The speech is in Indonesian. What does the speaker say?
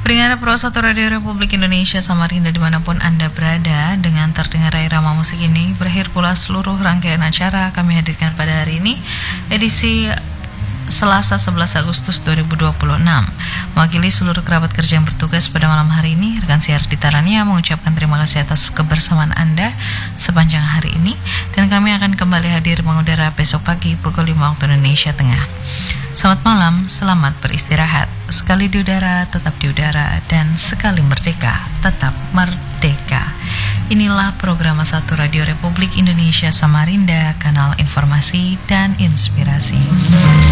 Pendengar Pro 1 Radio Republik Indonesia Samarinda dimanapun Anda berada, dengan terdengar irama musik ini berakhir pula seluruh rangkaian acara kami hadirkan pada hari ini, edisi Selasa 11 Agustus 2026. Mewakili seluruh kerabat kerja yang bertugas pada malam hari ini, rekan siar Dita Rania mengucapkan terima kasih atas kebersamaan Anda sepanjang hari ini, dan kami akan kembali hadir mengudara besok pagi pukul 5 waktu Indonesia Tengah. Selamat malam, selamat beristirahat. Sekali di udara, tetap di udara, dan sekali merdeka, tetap merdeka. Inilah program 1 Radio Republik Indonesia Samarinda, kanal informasi dan inspirasi.